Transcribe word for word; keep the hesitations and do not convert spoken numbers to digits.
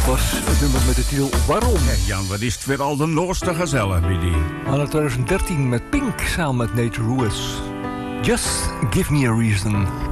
Dit was het nummer met de titel Waarom? Hey Jan, wat is het weer al de Noorste gezellig, Willy. Aan twintig dertien met Pink samen met Nate Ruiz. Just Give Me a Reason.